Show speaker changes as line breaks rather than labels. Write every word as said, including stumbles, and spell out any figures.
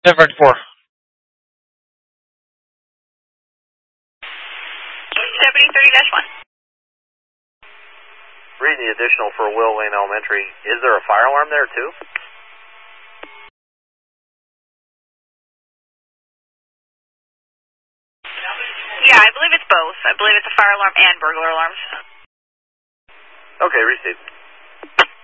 Denver four.
Deputy thirty dash one.
Reading the additional for Will Lane Elementary. Is there a fire alarm there too?
Yeah, I believe it's both. I believe it's a fire alarm and burglar alarms.
Okay, received.